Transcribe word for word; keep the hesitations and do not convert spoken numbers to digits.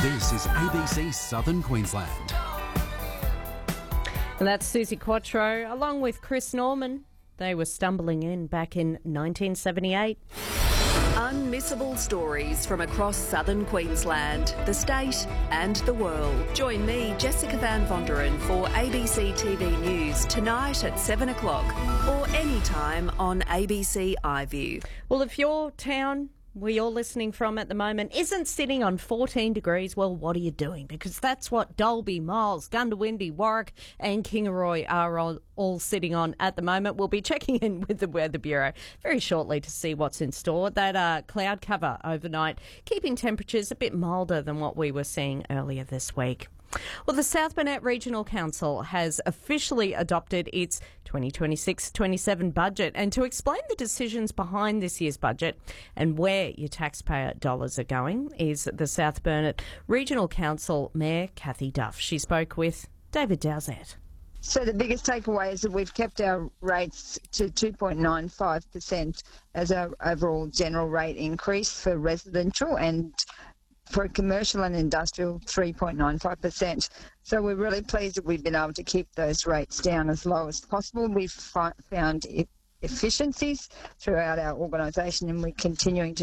This is A B C Southern Queensland. And that's Susie Quattro, along with Chris Norman. They were stumbling in back in nineteen seventy-eight. Unmissable stories from across southern Queensland, the state and the world. Join me, Jessica Van Vonderen, for A B C T V News tonight at seven o'clock or anytime on A B C iView. Well, if your town where you're listening from at the moment isn't sitting on fourteen degrees, well, what are you doing? Because that's what Dalby, Miles, Gundawindi, Warwick and Kingaroy are all, all sitting on at the moment. We'll be checking in with the Weather Bureau very shortly to see what's in store. That uh, cloud cover overnight, keeping temperatures a bit milder than what we were seeing earlier this week. Well, the South Burnett Regional Council has officially adopted its twenty twenty-six twenty-seven budget. And to explain the decisions behind this year's budget and where your taxpayer dollars are going is the South Burnett Regional Council Mayor Cathy Duff. She spoke with David Dowsett. So the biggest takeaway is that we've kept our rates to two point nine five percent as our overall general rate increase for residential, and for commercial and industrial, three point nine five percent. So we're really pleased that we've been able to keep those rates down as low as possible. We've fi- found e- efficiencies throughout our organisation, and we're continuing to